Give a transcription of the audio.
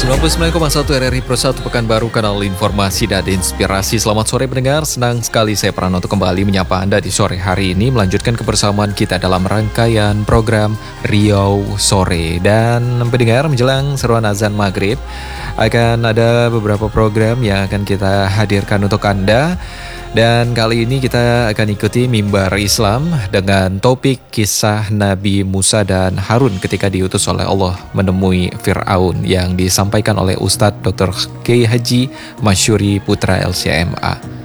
99,1 RRI Pro 1 Pekanbaru, kanal informasi dan inspirasi. Selamat sore pendengar, senang sekali saya Pranoto kembali menyapa Anda di sore hari ini, melanjutkan kebersamaan kita dalam rangkaian program Riau Sore. Dan pendengar, menjelang seruan azan maghrib akan ada beberapa program yang akan kita hadirkan untuk Anda. Dan kali ini kita akan ikuti Mimbar Islam dengan topik kisah Nabi Musa dan Harun ketika diutus oleh Allah menemui Fir'aun, yang disampaikan oleh Ustadz Dr. Kiai Haji Masyuri Putra LCMA.